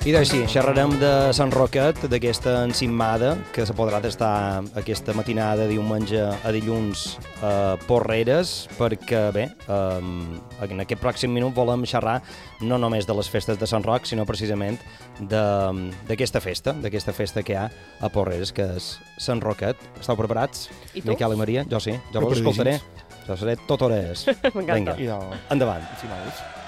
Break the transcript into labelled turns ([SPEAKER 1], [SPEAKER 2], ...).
[SPEAKER 1] I doncs sí, xerrarem de Sant Roquet, d'aquesta encimada que se podrà tastar aquesta matinada diumenge a dilluns a Porreres, perquè bé, en aquest pròxim minut volem xerrar no només de les festes de Sant Roc, sinó precisament d'aquesta festa que hi ha a Porreres, que és Sant Roquet. Esteu preparats?
[SPEAKER 2] I tu?
[SPEAKER 1] Miquel i Maria? Jo sí, jo vos escoltaré. Jo seré tot hores.
[SPEAKER 2] M'encanta.
[SPEAKER 1] Vinga, endavant.
[SPEAKER 3] Finals.